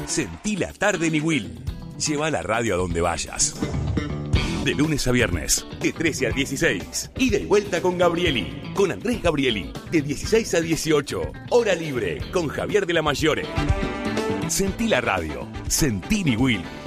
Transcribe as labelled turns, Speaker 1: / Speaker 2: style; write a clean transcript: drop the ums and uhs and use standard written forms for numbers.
Speaker 1: Sentí la tarde en Will. Lleva la radio a donde vayas. De lunes a viernes, de 13 a 16. Ida y vuelta con Gabrieli. Con Andrés Gabrieli. De 16 a 18. Hora libre con Javier de la Mayore. Sentí la radio. Sentí Will.